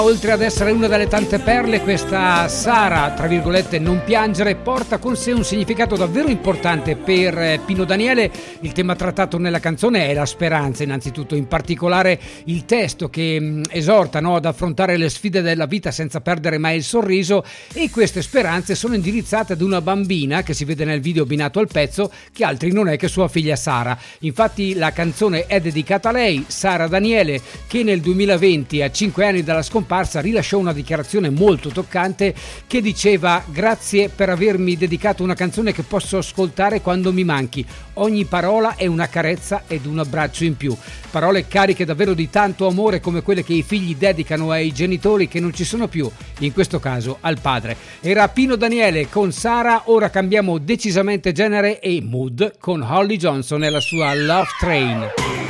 Oltre ad essere una delle tante perle, questa Sara, tra virgolette, non piangere, porta con sé un significato davvero importante per Pino Daniele. Il tema trattato nella canzone è la speranza, innanzitutto, in particolare il testo che esorta, no, ad affrontare le sfide della vita senza perdere mai il sorriso, e queste speranze sono indirizzate ad una bambina che si vede nel video abbinato al pezzo, che altri non è che sua figlia Sara. Infatti la canzone è dedicata a lei, Sara Daniele, che nel 2020, a 5 anni dalla scomparsa, rilasciò una dichiarazione molto toccante che diceva: grazie per avermi dedicato una canzone che posso ascoltare quando mi manchi, ogni parola è una carezza ed un abbraccio in più. Parole cariche davvero di tanto amore, come quelle che i figli dedicano ai genitori che non ci sono più, in questo caso al padre. Era Pino Daniele con Sara. Ora cambiamo decisamente genere e mood con Holly Johnson e la sua Love Train.